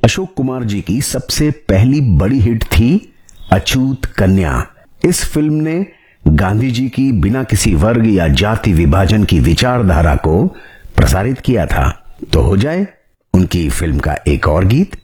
अशोक कुमार जी की सबसे पहली बड़ी हिट थी अछूत कन्या। इस फिल्म ने गांधी जी की बिना किसी वर्ग या जाति विभाजन की विचारधारा को प्रसारित किया था। तो हो जाए उनकी फिल्म का एक और गीत।